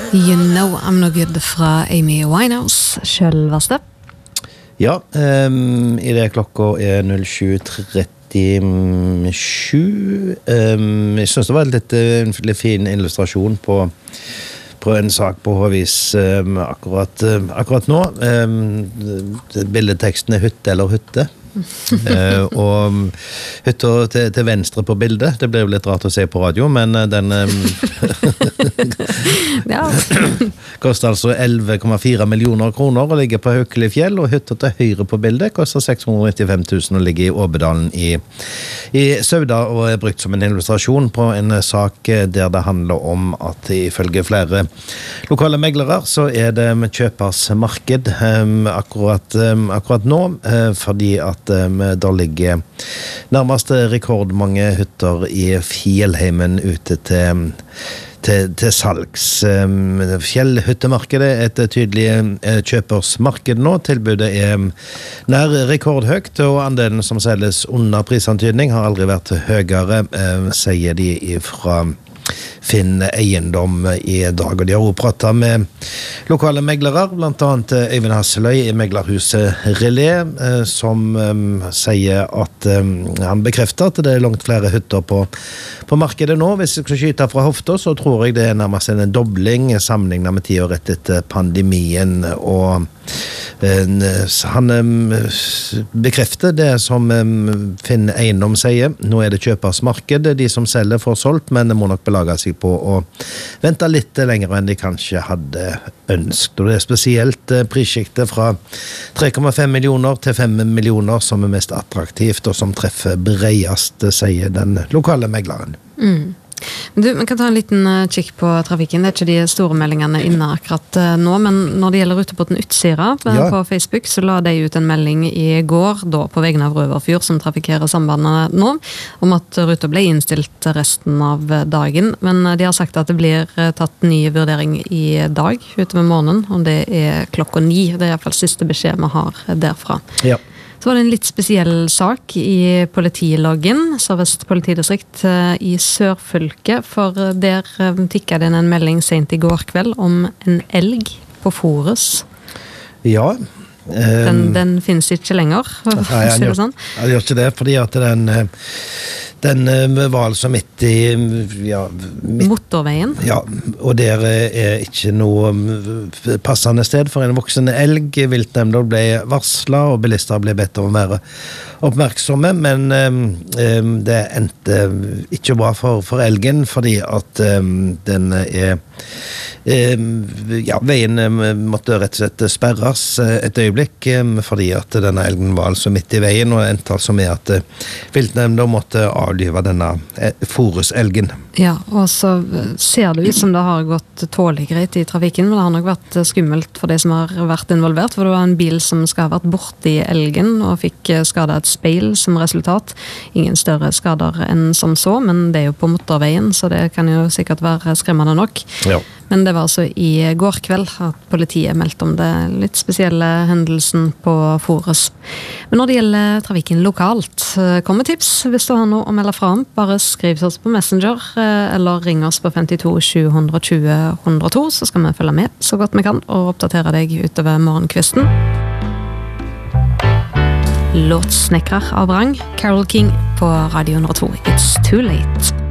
You Know I'm No Good fra Amy Winehouse, selveste. Ja, I det klokka 07:37. Jeg synes det var en litt fin illustrasjon på en sak på Håvis akkurat nå. Bildeteksten hytte eller hytte. Og hytta til venstre på bildet. Det ble jo litt rart å se på radio, men den koster altså 11,4 millioner kroner å ligge på Haukeli fjell, og hytta til høyre på bildet koster 695 000 å ligge I Åbedalen I Sauda, og er brukt som en illustrasjon på en sak der det handler om at ifølge flere lokale meglere så det med kjøpers marked akkurat nå, fordi at der ligger nærmest rekordmange hytter I fjellheimen ute til salgs. Fjellhyttemarkedet et tydelig kjøpersmarked nå. Tilbudet nær rekordhøyt, og andelen som selges under prisantydning har aldri vært høyere, sier de fra Finn Eiendom I dag. Og de har også pratet med lokale meglere, blant annet Øyvind Hasseløy I meglerhuset Relé, som sier at han bekrefter at det langt flere hytter på markedet nå. Hvis jeg skal skyte fra hofta, så tror jeg det nærmest en dobling sammenlignet med 10 år etter pandemien, og han bekrefter det som Finn Eiendom sier. Nå det kjøpers marked, de som selger får solgt, men det må nok belage seg på å vente litt lenger enn de kanskje hadde ønsket. Og det spesielt prisskiktet fra 3,5 millioner til 5 millioner som mest attraktivt, og som treffer bredest, sier den lokale megleren. Du, man kan ta en liten kikk på trafikken. Det ikke de store meldingene inne akkurat nå, men når det gjelder Ruteporten Utsira på Facebook, så la de ut en melding I går, da på vegne av Røverfjord, som trafikkerer sambandet nå, om at ruta ble innstilt resten av dagen. Men de har sagt at det blir tatt ny vurdering I dag, utover morgenen, og det klokka 9. Det I hvert fall siste beskjed vi har derfra. Ja. Så var det en litt spesiell sak I politiloggen, Sør-Vest politidistrikt I Sørfylke, for der tikket det en melding sent I går kveld om en elg på Forus. Ja. Den finnes ikke lenger, sier det sånn? Ja, det gjør ikke det, fordi at den var altså midt I motorveien. Ja, og der ikke noe passende sted for en voksen elg. Viltnemnda ble varslet, og bilister ble bedt om å være oppmerksomme, men det endte ikke bra for elgen, fordi at den veien måtte rett og slett sperres et øyeblikk, fordi at denne elgen var altså midt I veien, og endte altså med at viltnemnda måtte avlive denne Forus-elgen. Ja, og så ser det ut som det har gått tålig greit I trafikken, men det har nok vært skummelt for de som har vært involvert, for det var en bil som skal ha vært borte I elgen, og fikk skadet et speil som resultat. Ingen større skader enn som så, men det jo på motorveien, så det kan jo sikkert være skremmende nok. Ja. Men det var altså I går kveld at politiet meldte om det litt spesielle hendelsen på Forus. Men når det gjelder trafikken lokalt, kommer tips hvis du har noe å melde fra om. Bare skriv oss på Messenger, eller ring oss på 52 720 102, så skal vi følge med så godt vi kan, og oppdatere deg utover morgenkvisten. Låtsnekrer av rang, Carole King på Radio 102. It's too late.